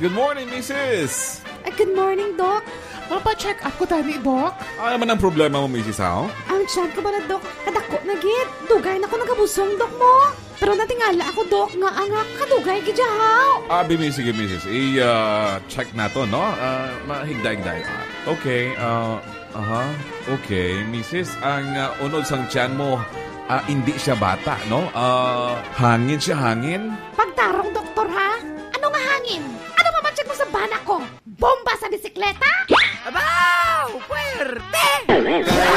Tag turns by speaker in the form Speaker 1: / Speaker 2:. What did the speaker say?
Speaker 1: Good morning, Mrs.
Speaker 2: Good morning, Doc.
Speaker 3: Mapa-check up ko tani, Doc.
Speaker 1: Ano man ang problema mo, Mrs. How?
Speaker 2: Ang tiyan ko ba na, Doc? Kadako na gid. Dugay na ko nagabusong, Doc mo. Pero natingala ako, Doc, nga kadugay gidyahaw.
Speaker 1: Sige, Mrs. I-check na to, no? Mahigday-higday. Okay, Okay, Mrs. Ang unod sang tiyan mo, hindi siya bata, no? Hangin siya, hangin?
Speaker 2: Pagtarong, doktor, ha? Ano nga hangin? Ano mamatsyag mo sa bana ko? Bomba sa bisikleta?
Speaker 3: Abaw! Puwerte!